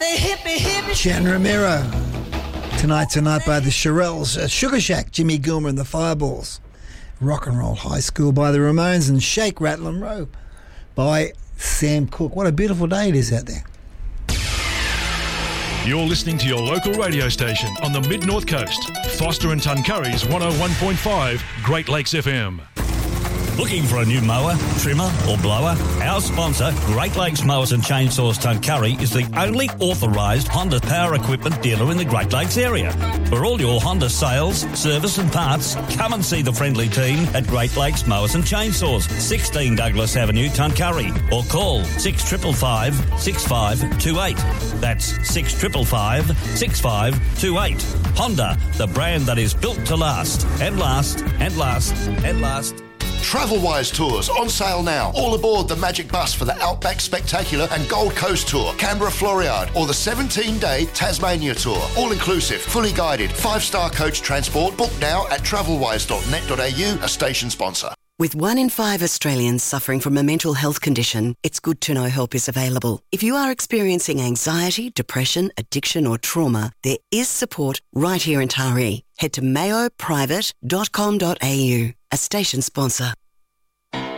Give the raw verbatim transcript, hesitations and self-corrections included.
Jan Romero. Tonight, Tonight by the Shirelles. Uh, Sugar Shack, Jimmy Gilmer and the Fireballs. Rock and Roll High School by the Ramones, and Shake, Rattle and Roll by Sam Cooke. What a beautiful day it is out there. You're listening to your local radio station on the Mid-North Coast. Foster and Tuncurry's one oh one point five Great Lakes F M. Looking for a new mower, trimmer or blower? Our sponsor, Great Lakes Mowers and Chainsaws Tuncurry, is the only authorised Honda power equipment dealer in the Great Lakes area. For all your Honda sales, service and parts, come and see the friendly team at Great Lakes Mowers and Chainsaws, sixteen Douglas Avenue, Tuncurry, or call six five five, six five two eight. That's six five five, six five two eight. Honda, the brand that is built to last, and last, and last, and last. Travelwise Tours on sale now. All aboard the Magic Bus for the Outback Spectacular and Gold Coast Tour, Canberra Floriade, or the seventeen-day Tasmania Tour. All inclusive, fully guided, five-star coach transport. Book now at travelwise dot net dot a u, a station sponsor. With one in five Australians suffering from a mental health condition, it's good to know help is available. If you are experiencing anxiety, depression, addiction or trauma, there is support right here in Taree. Head to mayo private dot com dot a u, a station sponsor.